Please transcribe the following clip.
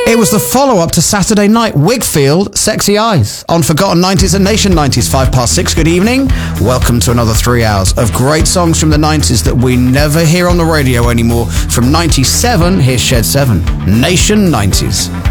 It was the follow-up to Saturday Night, Wigfield, Sexy Eyes. On Forgotten 90s and Nation 90s, 6:05. Good evening. Welcome to another 3 hours of great songs from the 90s that we never hear on the radio anymore. From 97, here's Shed 7, Nation 90s.